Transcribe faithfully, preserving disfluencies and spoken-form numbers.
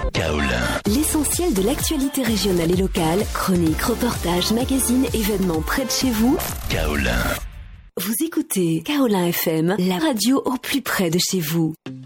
Kaolin. L'essentiel de l'actualité régionale et locale, chroniques, reportages, magazines, événements près de chez vous. Kaolin. Vous écoutez Kaolin F M, la radio au plus près de chez vous.